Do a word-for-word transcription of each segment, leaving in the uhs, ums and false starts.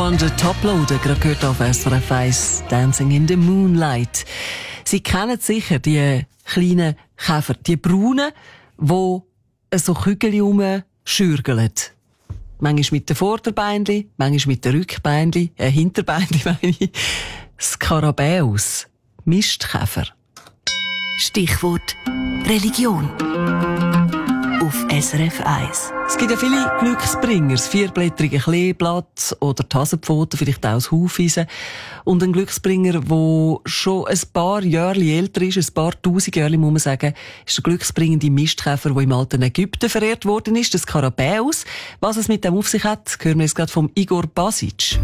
Wonder Toploader, gerade gehört auf S R F eins, Dancing in the Moonlight. Sie kennen sicher die kleinen Käfer, die braunen, die so Kügel rumschürgeln. Manchmal mit den Vorderbeinchen, manchmal mit den Rückbeinchen, äh, Hinterbeinchen meine ich. Skarabäus, Mistkäfer. Stichwort Religion. Auf S R F eins. Es gibt ja viele Glücksbringer, das vierblättrige Kleeblatt oder die Hasenpfote, vielleicht auch das Hufeisen. Und ein Glücksbringer, der schon ein paar Jahre älter ist, ein paar tausend Jahre, muss man sagen, ist der glücksbringende Mistkäfer, der im alten Ägypten verehrt worden ist, der Skarabäus. Was es mit dem auf sich hat, hören wir jetzt gerade vom Igor Basic.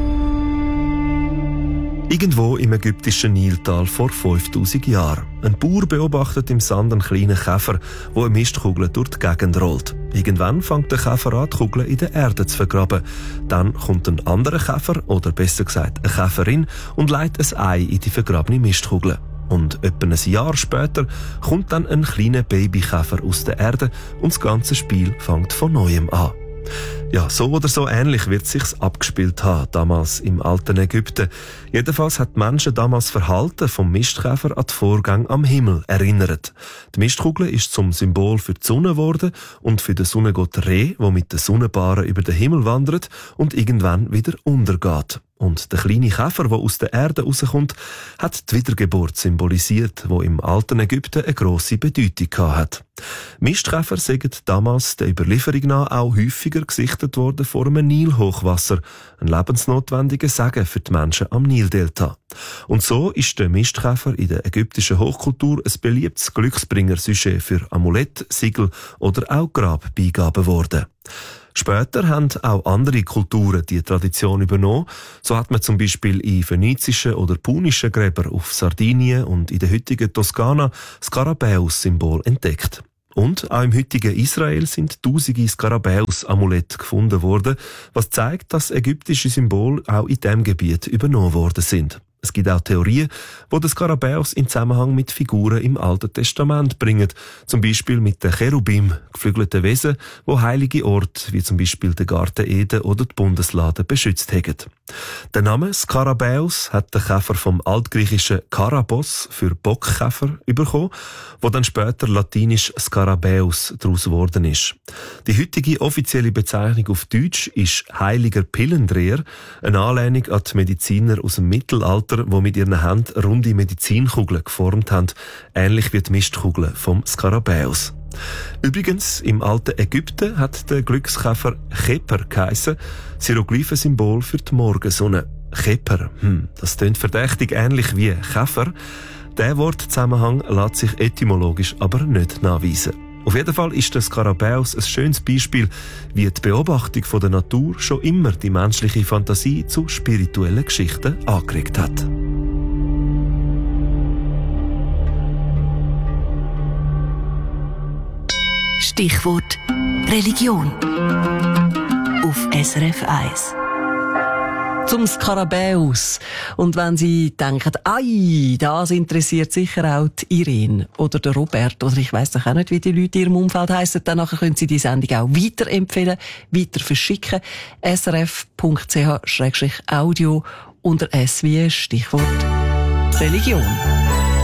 Irgendwo im ägyptischen Niltal vor fünftausend Jahren. Ein Bauer beobachtet im Sand einen kleinen Käfer, der eine Mistkugel durch die Gegend rollt. Irgendwann fängt der Käfer an, die Kugel in der Erde zu vergraben. Dann kommt ein anderer Käfer, oder besser gesagt eine Käferin, und legt ein Ei in die vergrabene Mistkugel. Und etwa ein Jahr später kommt dann ein kleiner Babykäfer aus der Erde und das ganze Spiel fängt von Neuem an. Ja, so oder so ähnlich wird sich's abgespielt haben, damals im alten Ägypten. Jedenfalls hat die Menschen damals Verhalten vom Mistkäfer an die Vorgänge am Himmel erinnert. Die Mistkugel ist zum Symbol für die Sonne geworden und für den Sonnengott Re, der mit den Sonnenbaren über den Himmel wandert und irgendwann wieder untergeht. Und der kleine Käfer, der aus der Erde rauskommt, hat die Wiedergeburt symbolisiert, die im alten Ägypten eine grosse Bedeutung hatte. Mistkäfer sind damals der Überlieferung nach auch häufiger gesichtet worden vor einem Nilhochwasser, ein lebensnotwendiger Segen für die Menschen am Nildelta. Und so ist der Mistkäfer in der ägyptischen Hochkultur ein beliebtes Glücksbringer-Sujet für Amulett, Siegel oder auch Grabbeigaben geworden. Später haben auch andere Kulturen die Tradition übernommen. So hat man zum Beispiel in phönizischen oder punischen Gräbern auf Sardinien und in der heutigen Toskana das Skarabäus-Symbol entdeckt. Und auch im heutigen Israel sind tausende Skarabäus-Amulette gefunden worden, was zeigt, dass ägyptische Symbole auch in diesem Gebiet übernommen worden sind. Es gibt auch Theorien, die den Skarabäus in Zusammenhang mit Figuren im Alten Testament bringen. Zum Beispiel mit den Cherubim, geflügelten Wesen, die heilige Orte, wie zum Beispiel den Garten Eden oder die Bundeslade, beschützt haben. Der Name Skarabäus hat der Käfer vom altgriechischen Karabos für Bockkäfer bekommen, wo dann später latinisch Skarabäus daraus geworden ist. Die heutige offizielle Bezeichnung auf Deutsch ist Heiliger Pillendreher, eine Anlehnung an die Mediziner aus dem Mittelalter, die mit ihren Händen runde Medizinkugeln geformt haben, ähnlich wie die Mistkugeln vom Skarabäus. Übrigens, im alten Ägypten hat der Glückskäfer Cheper geheissen, das Hieroglyphensymbol für die Morgensonne. Cheper, hm, das klingt verdächtig ähnlich wie Käfer. Der Wortzusammenhang lässt sich etymologisch aber nicht nachweisen. Auf jeden Fall ist der Skarabäus ein schönes Beispiel, wie die Beobachtung von der Natur schon immer die menschliche Fantasie zu spirituellen Geschichten angeregt hat. Stichwort Religion. Auf S R F eins. Zum Skarabäus. Und wenn Sie denken, ei, das interessiert sicher auch die Irene oder der Robert, oder ich weiss doch auch nicht, wie die Leute in Ihrem Umfeld heissen, dann können Sie die Sendung auch weiterempfehlen, weiter verschicken. S R F Punkt C H Audio unter S wie Stichwort Religion.